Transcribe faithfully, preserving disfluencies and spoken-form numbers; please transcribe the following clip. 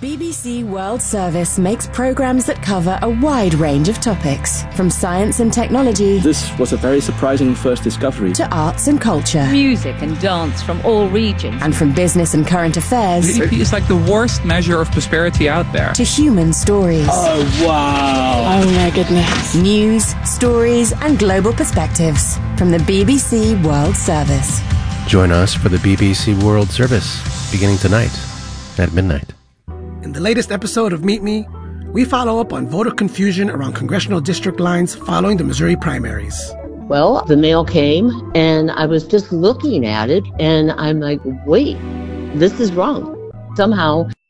B B C World Service makes programs that cover a wide range of topics, from science and technology. This was a very surprising first discovery. To arts and culture. Music and dance from all regions. And from business and current affairs. G D P is like the worst measure of prosperity out there. To human stories. Oh, wow. Oh, my goodness. News, stories, and global perspectives from the B B C World Service. Join us for the B B C World Service, beginning tonight at midnight. In the latest episode of Meet Me, we follow up on voter confusion around congressional district lines following the Missouri primaries. Well, the mail came, and I was just looking at it, and I'm like, wait, this is wrong. Somehow